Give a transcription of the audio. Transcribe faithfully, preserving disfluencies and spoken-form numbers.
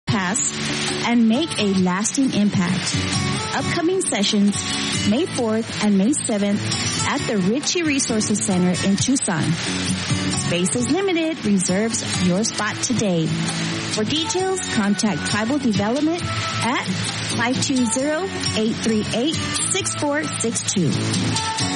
pass and make a lasting impact. Upcoming sessions, May fourth and May seventh at the Ritchie Resources Center in Tucson. Space is limited. Reserves your spot today. For details, contact Tribal Development at five two zero, eight three eight, six four six two.